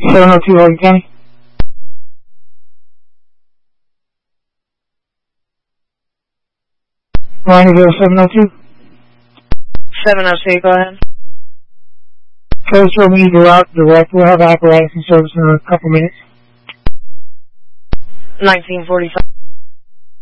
702 Logan County. Lineaville 702. 702, go ahead. Code show me the route direct. We'll have apparatus in service in a couple minutes. 1945.